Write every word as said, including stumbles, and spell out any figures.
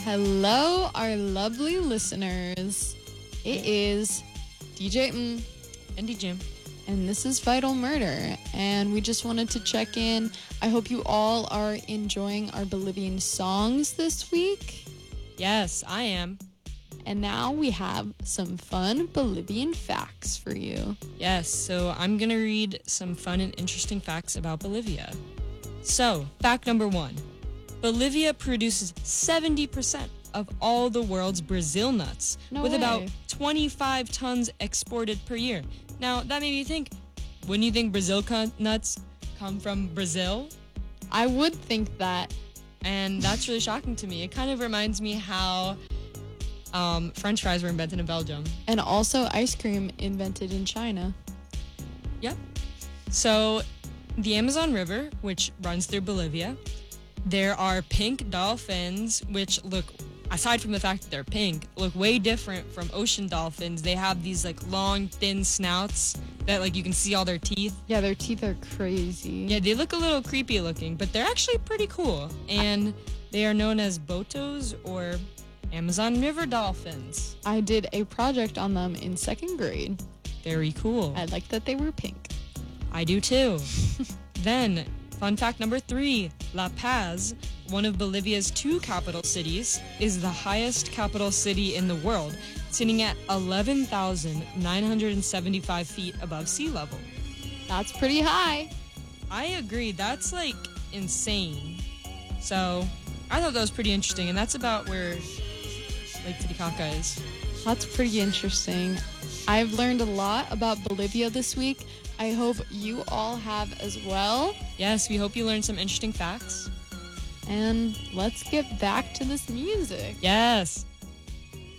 Hello, our lovely listeners. It is D J M and D J, and this is Vital Murder, and we just wanted to check in. I hope you all are enjoying our Bolivian songs this week. Yes, I am. And now we have some fun Bolivian facts for you. Yes, so I'm going to read some fun and interesting facts about Bolivia. So, fact number one. Bolivia produces seventy percent of all the world's Brazil nuts, No with way. about twenty-five tons exported per year. Now, that made me think, wouldn't you think Brazil con- nuts come from Brazil? I would think that. And that's really shocking to me. It kind of reminds me how um, French fries were invented in Belgium. And also ice cream invented in China. Yep. So, the Amazon River, which runs through Bolivia, there are pink dolphins, which look, aside from the fact that they're pink, look way different from ocean dolphins. They have these like long, thin snouts that like you can see all their teeth. Yeah, their teeth are crazy. Yeah, they look a little creepy looking, but they're actually pretty cool. And they are known as botos or Amazon River dolphins. I did a project on them in second grade. Very cool. I liked that they were pink. I do too. Then, fun fact number three, La Paz, one of Bolivia's two capital cities, is the highest capital city in the world, sitting at eleven thousand nine hundred seventy-five feet above sea level. That's pretty high. I agree, that's like insane. So, I thought that was pretty interesting, and that's about where Lake Titicaca is. That's pretty interesting. I've learned a lot about Bolivia this week. I hope you all have as well. Yes, we hope you learned some interesting facts. And let's get back to this music. Yes.